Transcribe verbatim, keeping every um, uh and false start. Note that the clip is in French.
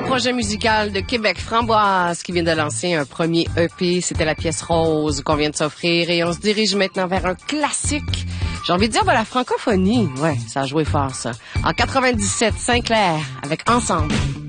projet musical de Québec, Framboise, qui vient de lancer un premier E P. C'était la pièce Rose qu'on vient de s'offrir. Et on se dirige maintenant vers un classique. J'ai envie de dire, ben, la francophonie. Ouais, ça a joué fort, ça. En quatre-vingt-dix-sept, Sinclair, avec Ensemble.